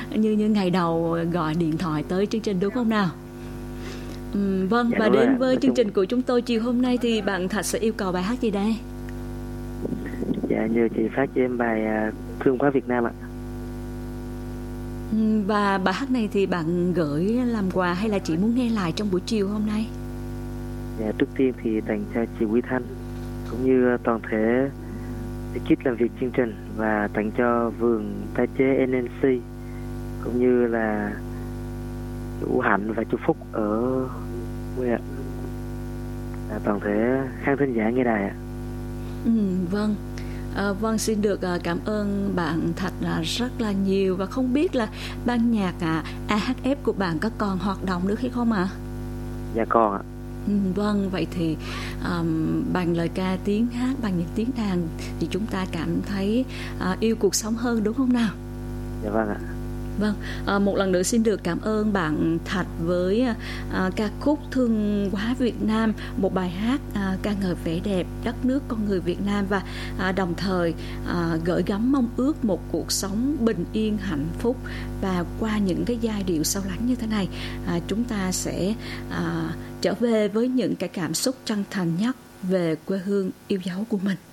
như ngày đầu gọi điện thoại tới chương trình đúng không nào? Vâng, Dạ, và đúng rồi đến ạ. với Nói chương chung- trình của chúng tôi chiều hôm nay thì bạn Thạch sẽ yêu cầu bài hát gì đây? Dạ, nhờ chị phát cho em bài Thương Quá Việt Nam ạ. Và bài hát này thì bạn gửi làm quà hay là chỉ muốn nghe lại trong buổi chiều hôm nay? Dạ, trước tiên thì dành cho chị Quý Thanh cũng như toàn thể ekip làm việc chương trình, và tặng cho vườn tái chế NNC cũng như là chú Hạnh và chú Phúc ở quê ạ. Toàn thể khán thính giả nghe đài ạ. Vâng. Vâng, xin được cảm ơn bạn Thạch rất là nhiều. Và không biết là ban nhạc AHF của bạn có còn hoạt động nữa hay không ạ? Dạ con ạ. Vâng, vậy thì bằng lời ca tiếng hát, bằng những tiếng đàn thì chúng ta cảm thấy yêu cuộc sống hơn đúng không nào? Dạ vâng ạ. Vâng, một lần nữa xin được cảm ơn bạn Thạch với ca khúc Thương Quá Việt Nam, một bài hát ca ngợi vẻ đẹp đất nước con người Việt Nam, và đồng thời gửi gắm mong ước một cuộc sống bình yên hạnh phúc. Và qua những cái giai điệu sâu lắng như thế này, chúng ta sẽ trở về với những cái cảm xúc chân thành nhất về quê hương yêu dấu của mình.